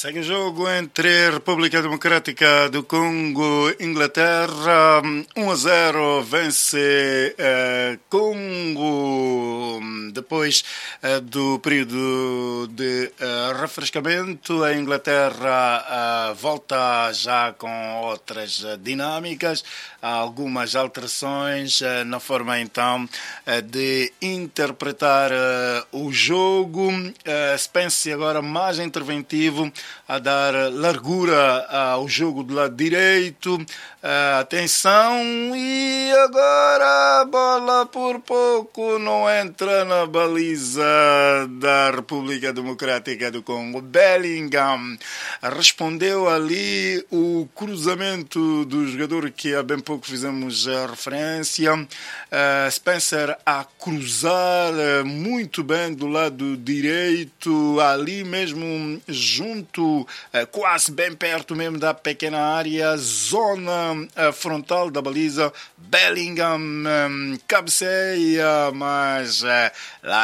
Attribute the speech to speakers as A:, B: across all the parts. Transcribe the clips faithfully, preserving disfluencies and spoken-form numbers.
A: Segue o jogo entre República Democrática do Congo e Inglaterra. um a zero vence uh, Congo. Depois uh, do período de uh, refrescamento, a Inglaterra uh, volta já com outras uh, dinâmicas, há algumas alterações uh, na forma então uh, de interpretar uh, o jogo. Uh, Spence agora mais interventivo, a dar largura ao jogo do lado direito. Uh, atenção, e agora a bola por pouco não entra na baliza da República Democrática do Congo. Bellingham respondeu ali o cruzamento do jogador que há bem pouco fizemos a referência. Uh, Spencer a cruzar uh, muito bem do lado direito, ali mesmo junto, uh, quase bem perto mesmo da pequena área, zona uh, frontal da baliza. Bellingham um, cabeceia, mas uh, lá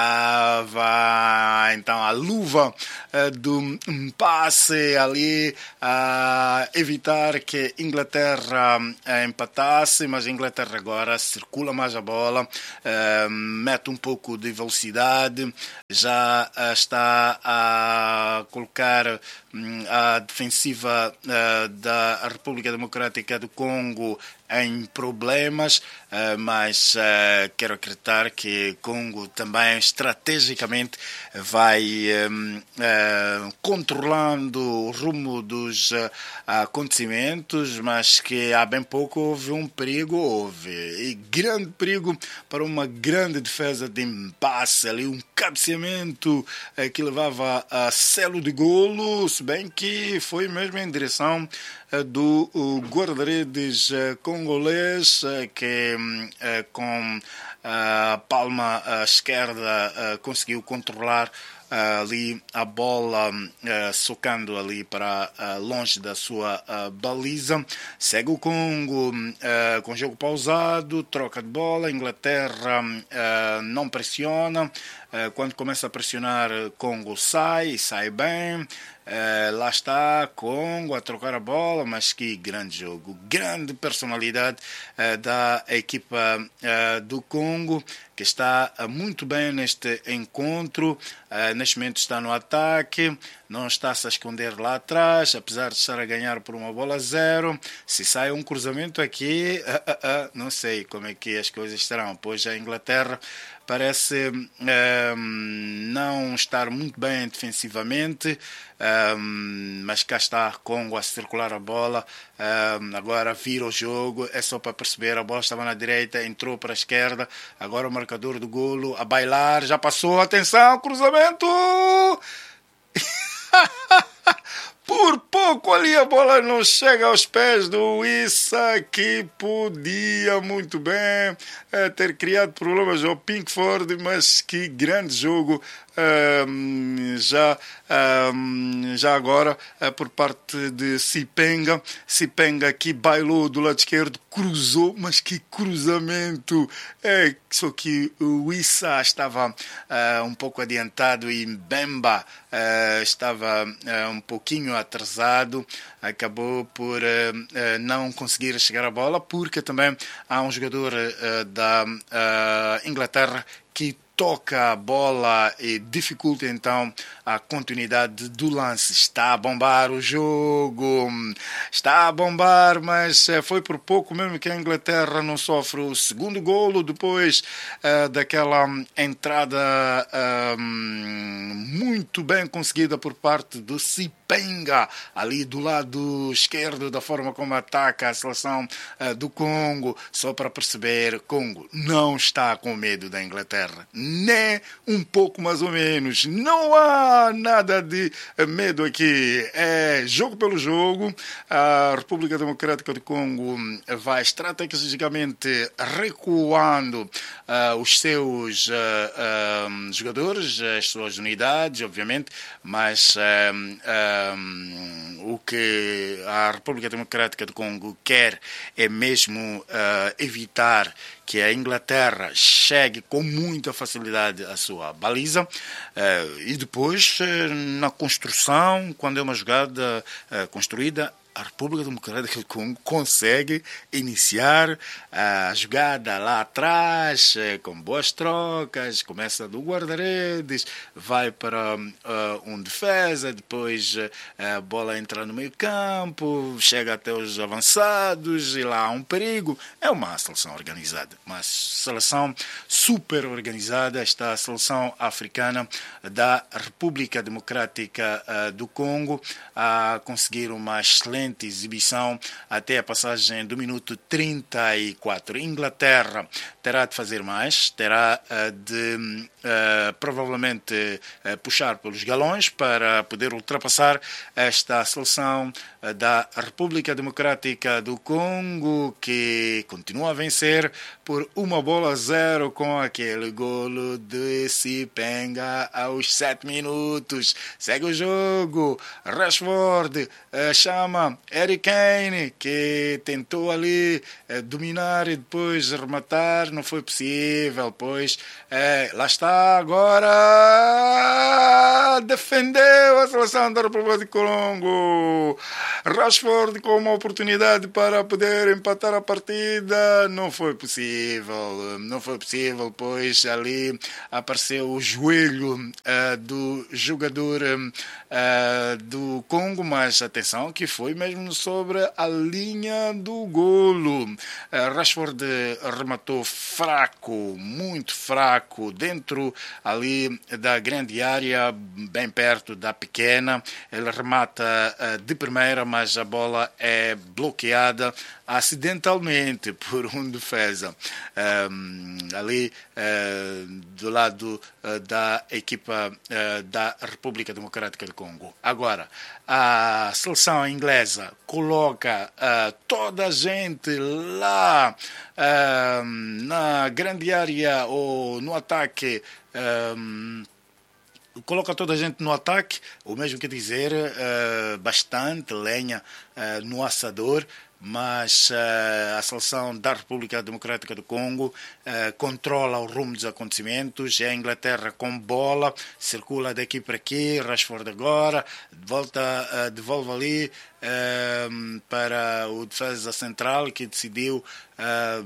A: estava então a luva uh, do um passe ali a evitar que Inglaterra uh, empatasse, mas a Inglaterra agora circula mais a bola, uh, mete um pouco de velocidade, já uh, está a colocar um, a defensiva uh, da República Democrática do Congo em problemas, mas quero acreditar que Congo também estrategicamente vai controlando o rumo dos acontecimentos, mas que há bem pouco houve um perigo, houve, e grande perigo para uma grande defesa de impasse, ali um cabeceamento que levava a selo de golo, se bem que foi mesmo em direção do guarda-redes congolês, que com a palma esquerda conseguiu controlar ali a bola, uh, socando ali para uh, longe da sua uh, baliza. Segue o Congo uh, com jogo pausado, troca de bola. Inglaterra uh, não pressiona. Uh, quando começa a pressionar, Congo sai, sai bem. Uh, lá está Congo a trocar a bola, mas que grande jogo, grande personalidade uh, da equipa uh, do Congo, que está uh, muito bem neste encontro. Uh, neste momento está no ataque, não está-se a esconder lá atrás, apesar de estar a ganhar por uma bola a zero. Se sai um cruzamento aqui, uh, uh, uh, não sei como é que as coisas estarão, pois a Inglaterra parece uh, não estar muito bem defensivamente, uh, mas cá está Congo a circular a bola. Uh, agora vira o jogo, é só para perceber, a bola estava na direita, entrou para a esquerda, agora o marcador do golo a bailar, já passou, atenção, cruzamento! Por pouco ali a bola não chega aos pés do Issa, que podia muito bem é, ter criado problemas ao Pickford, mas que grande jogo um, já, um, já agora uh, por parte de Sipenga. Sipenga que bailou do lado esquerdo, cruzou, mas que cruzamento! É, só que o Issa estava uh, um pouco adiantado e Mbemba uh, estava uh, um pouquinho atrasado, acabou por uh, uh, não conseguir chegar à bola, porque também há um jogador uh, da uh, Inglaterra que toca a bola e dificulta então a continuidade do lance. Está a bombar o jogo, está a bombar, mas foi por pouco mesmo que a Inglaterra não sofre o segundo golo, depois uh, daquela entrada uh, muito bem conseguida por parte do Sipenga, ali do lado esquerdo, da forma como ataca a seleção uh, do Congo. Só para perceber, Congo não está com medo da Inglaterra, nem um pouco mais ou menos. Não há nada de medo aqui. É jogo pelo jogo. A República Democrática do Congo vai estrategicamente recuando uh, os seus uh, uh, jogadores, as suas unidades, obviamente, mas uh, uh, o que a República Democrática do Congo quer é mesmo uh, evitar que a Inglaterra chegue com muita facilidade à sua baliza, e depois na construção, quando é uma jogada construída, a República Democrática do Congo consegue iniciar a jogada lá atrás, com boas trocas, começa do guarda-redes, vai para uh, um defesa, depois uh, a bola entra no meio campo, chega até os avançados e lá há um perigo. É uma seleção organizada, uma seleção super organizada. Está a seleção africana da República Democrática uh, do Congo a conseguir uma excelente exibição até a passagem do minuto trinta e quatro. Inglaterra terá de fazer mais, terá uh, de uh, provavelmente uh, puxar pelos galões para poder ultrapassar esta seleção uh, da República Democrática do Congo, que continua a vencer por uma bola a zero com aquele golo de Sipenga aos sete minutos. Segue o jogo, Rashford uh, chama Harry Kane, que tentou ali eh, dominar e depois rematar, não foi possível, pois eh, lá está agora, defendeu a seleção da República do Congo. Rashford com uma oportunidade para poder empatar a partida, não foi possível, não foi possível, pois ali apareceu o joelho eh, do jogador eh, do Congo, mas atenção que foi mesmo sobre a linha do golo. Uh, Rashford rematou fraco, muito fraco, dentro ali da grande área, bem perto da pequena. Ele remata uh, de primeira, mas a bola é bloqueada acidentalmente por um defesa. Um, ali uh, do lado uh, da equipa uh, da República Democrática do Congo. Agora, a seleção inglesa coloca uh, toda a gente lá uh, na grande área ou no ataque. Um, coloca toda a gente no ataque, o mesmo que dizer, uh, bastante lenha uh, no assador, mas uh, a seleção da República Democrática do Congo uh, controla o rumo dos acontecimentos. É a Inglaterra com bola, circula daqui para aqui, Rashford agora, volta, uh, devolve ali uh, para o defesa central, que decidiu uh,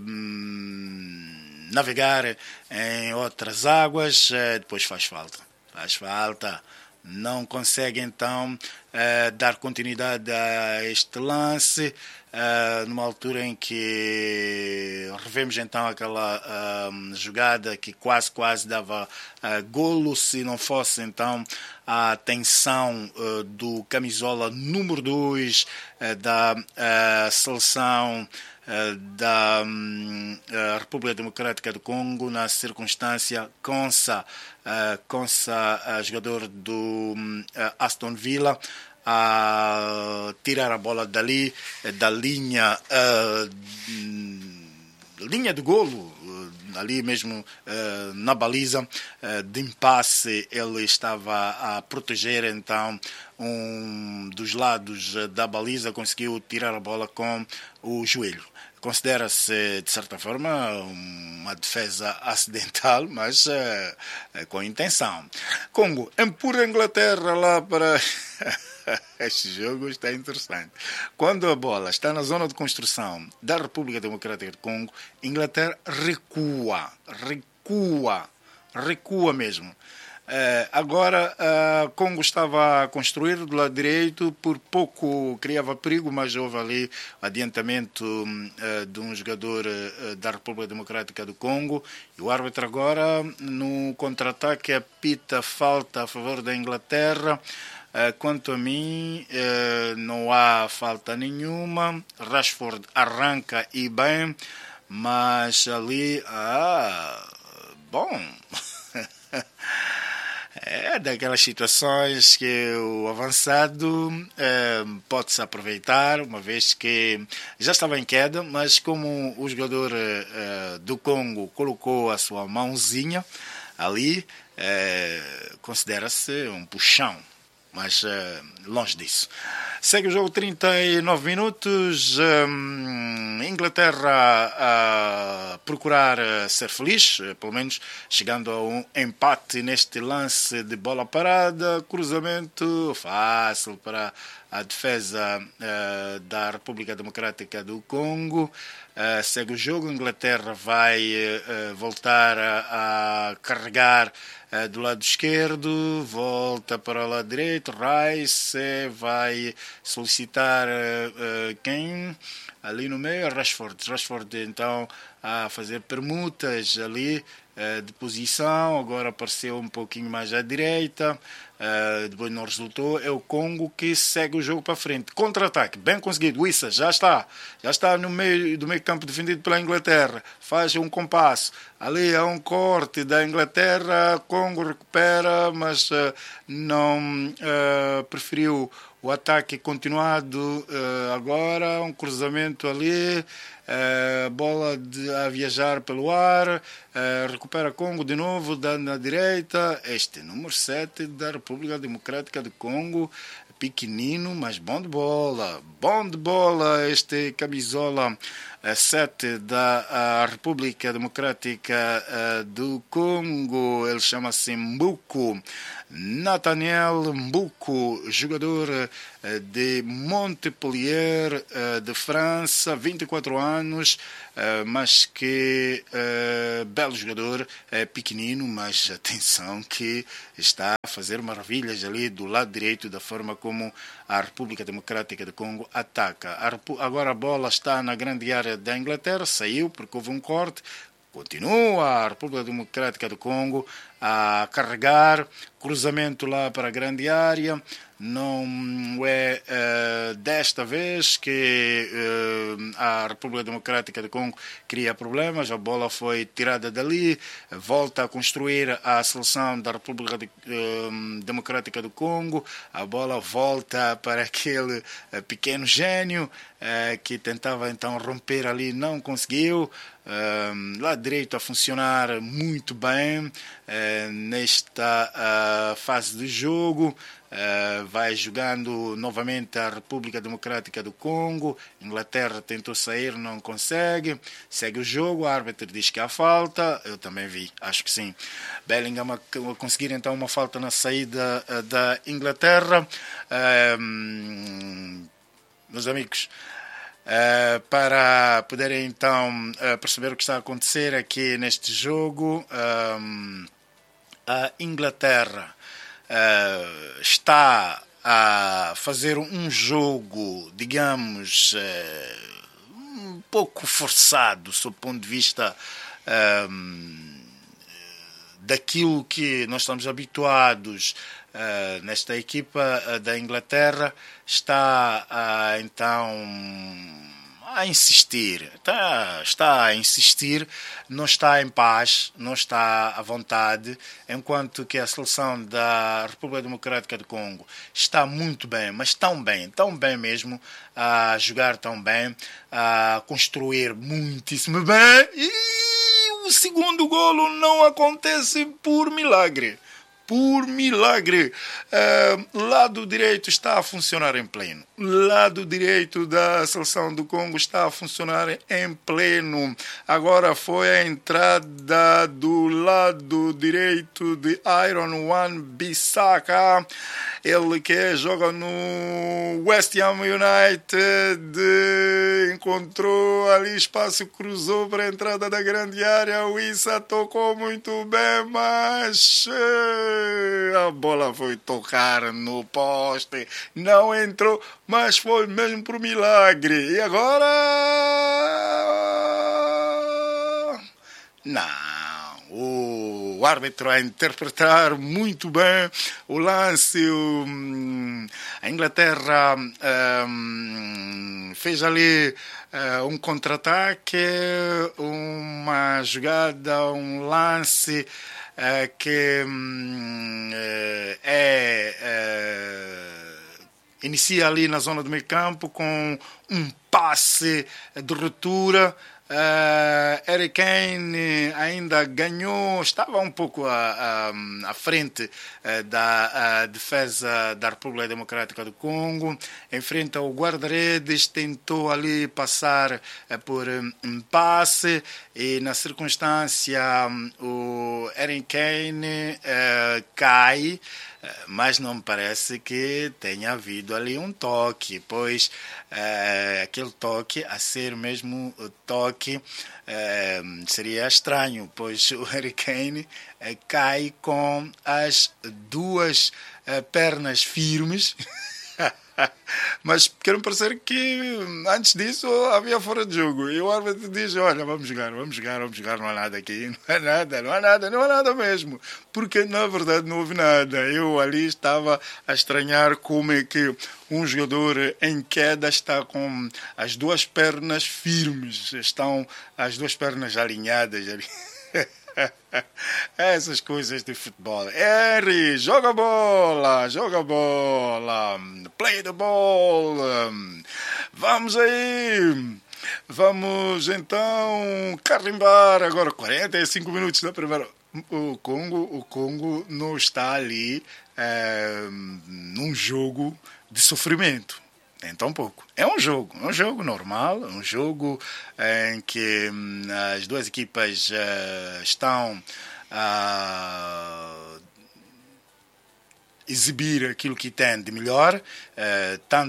A: navegar em outras águas, uh, depois faz falta. Faz falta. Não consegue então uh, dar continuidade a este lance, uh, numa altura em que revemos então aquela uh, jogada que quase quase dava uh, golo, se não fosse então a atenção uh, do camisola número dois uh, da uh, seleção uh, da um, uh, República Democrática do Congo, na circunstância Konsa, uh, Konsa uh, jogador do uh, Aston Villa, a tirar a bola dali, da linha uh, linha de golo, ali mesmo uh, na baliza, uh, de impasse. Ele estava a proteger então um dos lados da baliza, conseguiu tirar a bola com o joelho. Considera-se, de certa forma, uma defesa acidental, mas uh, com intenção. Congo empurra a Inglaterra lá para... Este jogo está interessante. Quando a bola está na zona de construção da República Democrática do Congo, Inglaterra recua, recua, recua mesmo. Uh, agora, uh, Congo estava a construir do lado direito, por pouco criava perigo, mas houve ali adiantamento uh, de um jogador uh, da República Democrática do Congo, e o árbitro agora, no contra-ataque, apita falta a favor da Inglaterra. Uh, quanto a mim, uh, não há falta nenhuma. Rashford arranca e bem, mas ali, ah, bom, é daquelas situações que o avançado uh, pode-se aproveitar, uma vez que já estava em queda, mas como o jogador uh, do Congo colocou a sua mãozinha ali, uh, considera-se um puxão. Mas uh, longe disso. Segue o jogo, trinta e nove minutos. Um, Inglaterra a procurar ser feliz, pelo menos chegando a um empate neste lance de bola parada. Cruzamento fácil para a defesa uh, da República Democrática do Congo. Uh, segue o jogo, Inglaterra vai uh, voltar a, a carregar uh, do lado esquerdo, volta para o lado direito, Rice vai solicitar uh, uh, quem? Ali no meio, Rashford. Rashford então a fazer permutas ali uh, de posição, agora apareceu um pouquinho mais à direita, uh, depois não resultou. É o Congo que segue o jogo para frente. Contra-ataque, bem conseguido. Wissa já está, já está no meio do meio campo defendido pela Inglaterra, faz um compasso. Ali há um corte da Inglaterra, Congo recupera, mas uh, não uh, preferiu o ataque continuado. Uh, agora um cruzamento ali, uh, bola de, a viajar pelo ar, uh, recupera Congo de novo, dando na direita. Este número sete da República Democrática do Congo, pequenino, mas bom de bola, bom de bola, este camisola sete da República Democrática do Congo. Ele chama-se Mbuku, Nathaniel Mbuku, jogador de Montpellier, de França, vinte e quatro anos, mas que belo jogador, pequenino, mas atenção que está a fazer maravilhas ali do lado direito, da forma como a República Democrática do Congo ataca. A, agora a bola está na grande área da Inglaterra, saiu porque houve um corte. Continua a República Democrática do Congo a carregar, cruzamento lá para a grande área. Não é uh, desta vez que uh, a República Democrática do Congo cria problemas. A bola foi tirada dali, volta a construir a seleção da República de, uh, Democrática do Congo. A bola volta para aquele uh, pequeno gênio uh, que tentava então romper ali, não conseguiu. Uh, lá direito a funcionar muito bem uh, nesta uh, fase do jogo. Uh, vai jogando novamente a República Democrática do Congo. Inglaterra tentou sair, não consegue. Segue o jogo, o árbitro diz que há falta. Eu também vi, acho que sim. Bellingham a conseguir então uma falta na saída uh, da Inglaterra. Uh, meus amigos, Uh, para poderem então uh, perceber o que está a acontecer aqui neste jogo, um, a Inglaterra uh, está a fazer um jogo, digamos, uh, um pouco forçado, sob o ponto de vista um, daquilo que nós estamos habituados. Uh, nesta equipa uh, da Inglaterra está uh, então a insistir, está, está a insistir, não está em paz, não está à vontade, enquanto que a seleção da República Democrática do Congo está muito bem, mas tão bem, tão bem mesmo, a jogar tão bem, a construir muitíssimo bem, e o segundo golo não acontece por milagre. Por milagre, uh, lado direito está a funcionar em pleno. Lado direito da seleção do Congo está a funcionar em pleno. Agora foi a entrada do lado direito de Iron One Bissaka. Ele que joga no West Ham United, encontrou ali espaço, cruzou para a entrada da grande área. O Issa tocou muito bem, mas a bola foi tocar no poste, não entrou, mas foi mesmo por milagre. E agora? Não. O árbitro a interpretar muito bem o lance. O, a Inglaterra um, fez ali uh, um contra-ataque, uma jogada, um lance uh, que um, é, é inicia ali na zona do meio campo com um passe de ruptura. Uh, Harry Kane ainda ganhou, estava um pouco à, à, à frente uh, da defesa da República Democrática do Congo. Enfrenta o guarda-redes, tentou ali passar uh, por um passe e na circunstância um, o Harry Kane uh, cai. Mas não me parece que tenha havido ali um toque, pois é, aquele toque, a ser mesmo o toque, é, seria estranho, pois o Harry Kane é, cai com as duas é, pernas firmes. Mas quero parecer que antes disso havia fora de jogo. E o árbitro diz: olha, vamos jogar, vamos jogar, vamos jogar, não há nada aqui, não há nada, não há nada, não há nada mesmo. Porque na verdade não houve nada. Eu ali estava a estranhar como é que um jogador em queda está com as duas pernas firmes, estão as duas pernas alinhadas ali. Essas coisas de futebol. Harry, joga bola, joga bola, play the ball. Vamos aí. Vamos então carimbar agora quarenta e cinco minutos da primeira. O Congo, o Congo não está ali é, num jogo de sofrimento. Nem tão pouco. É um jogo, é um jogo normal, um jogo em que hum, as duas equipas uh, estão a exibir aquilo que tem de melhor, uh, tanto